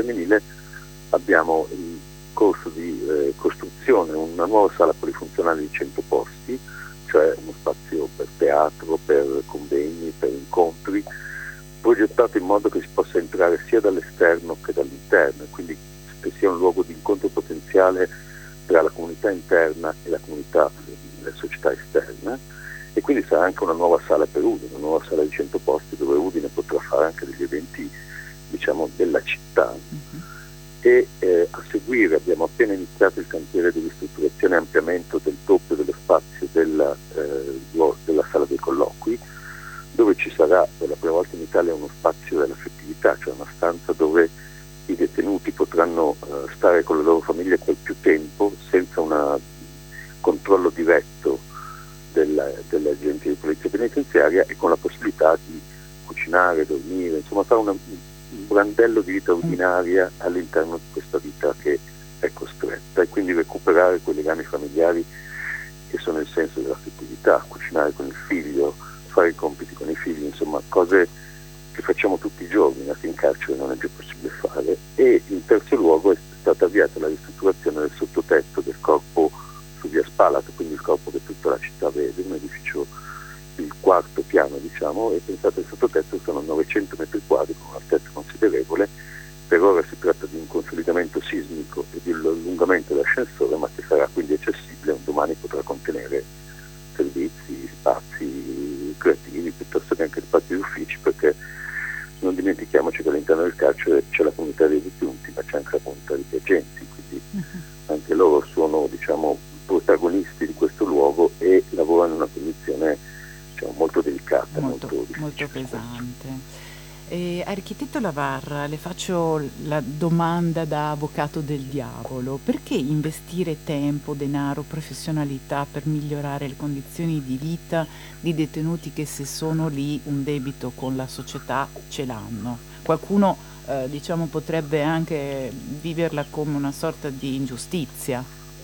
femminile abbiamo in corso di costruzione una nuova sala polifunzionale di 100 posti, cioè uno spazio per teatro, per convegni, per incontri, progettato in modo che si possa entrare sia dall'esterno che dall'interno, e quindi che sia un luogo di incontro potenziale tra la comunità interna e la comunità, la società esterna. E quindi sarà anche una nuova sala per Udine, una nuova sala di 100 posti dove Udine potrà fare anche degli eventi, diciamo, della città. E a seguire abbiamo appena iniziato il cantiere di ristrutturazione e ampliamento del doppio dello spazio della sala dei colloqui, dove ci sarà per la prima volta in Italia uno spazio dell'affettività, cioè una stanza dove i detenuti potranno stare con le loro famiglie per più tempo senza un controllo diretto dell'agente di polizia penitenziaria, e con la possibilità di cucinare, dormire, insomma fare un brandello di vita ordinaria all'interno di questa vita che è costretta, e quindi recuperare quei legami familiari che sono il senso dell'affettività, cucinare con il figlio, fare i compiti con i figli, insomma cose che facciamo tutti i giorni, ma che in carcere non è più possibile fare. E in terzo luogo è stata avviata la ristrutturazione del sottotetto del corpo su via Spalato, quindi il corpo che tutta la città vede, un edificio, il quarto piano diciamo, e pensate al sottotetto sono 900 metri quadri con un'altezza considerevole. Per ora si tratta di un consolidamento sismico e di un allungamento dell'ascensore, ma che sarà quindi accessibile, un domani potrà contenere servizi, spazi creativi, piuttosto che anche spazi di uffici, perché non dimentichiamoci che all'interno del carcere c'è la comunità dei detenuti, ma c'è anche la comunità degli agenti, quindi anche loro sono, diciamo, protagonisti di questo luogo e lavorano in una condizione, diciamo, molto delicata, molto molto pesante. Architetto Lavarra, le faccio la domanda da avvocato del diavolo: perché investire tempo, denaro, professionalità per migliorare le condizioni di vita di detenuti che, se sono lì, un debito con la società ce l'hanno? Qualcuno, diciamo, potrebbe anche viverla come una sorta di ingiustizia.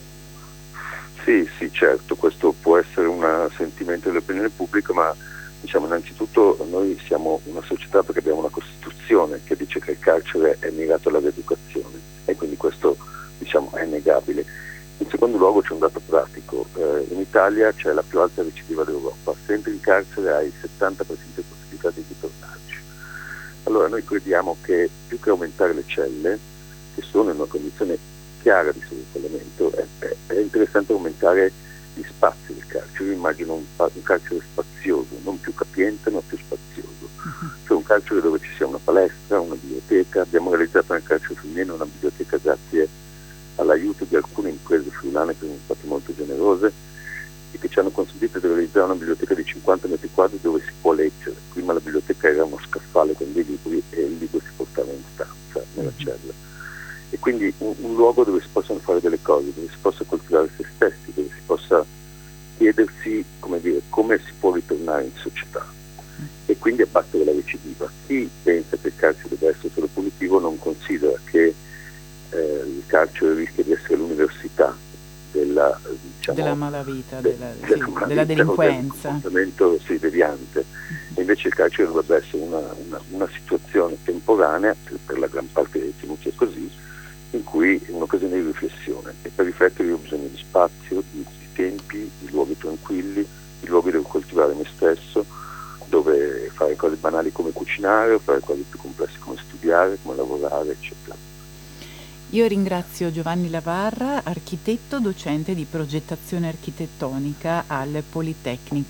Sì, sì, certo, questo può essere un sentimento dell'opinione pubblica, ma diciamo innanzitutto noi siamo una società perché abbiamo una Costituzione che dice che il carcere è mirato alla rieducazione, e quindi questo, diciamo, è innegabile. In secondo luogo c'è un dato pratico: in Italia c'è la più alta recidiva d'Europa, se entri in carcere hai il 70% di possibilità di ritornarci. Allora noi crediamo che più che aumentare le celle, che sono in una condizione chiara di sovraffollamento, è interessante aumentare gli spazi del carcere. Io immagino un carcere spazioso, non più capiente ma più spazioso, cioè un carcere dove ci sia una palestra, una biblioteca. Abbiamo realizzato nel carcere femminile una biblioteca grazie all'aiuto di alcune imprese friulane che sono state molto generose e che ci hanno consentito di realizzare una biblioteca di 50 metri quadri dove si può leggere. Prima la biblioteca era uno scaffale con dei libri e il libro si portava in stanza, nella cella. E quindi un luogo dove si possano fare delle cose, dove si possa coltivare se stessi, dove si possa chiedersi, come dire, come si può ritornare in società, e quindi abbattere la recidiva. Chi pensa che il carcere deve essere solo punitivo non considera che il carcere rischia di essere l'università della, diciamo, Della malavita, malavita della o del delinquenza. comportamento deviante. E invece il carcere dovrebbe essere una situazione temporanea, per la gran parte dei detenuti è così, in cui è un'occasione di riflessione, e per riflettere io ho bisogno di spazio, di tempi, di luoghi tranquilli, di luoghi dove coltivare me stesso, dove fare cose banali come cucinare, o fare cose più complesse come studiare, come lavorare, eccetera. Io ringrazio Giovanni Lavarra, architetto, docente di progettazione architettonica al Politecnico